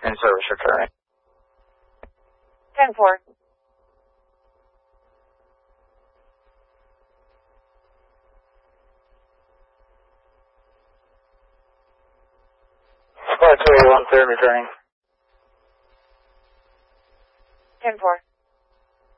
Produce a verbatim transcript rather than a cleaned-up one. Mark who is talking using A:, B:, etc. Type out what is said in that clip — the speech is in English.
A: In service returning.
B: ten four.
A: Flight two eight one third returning.
B: ten four.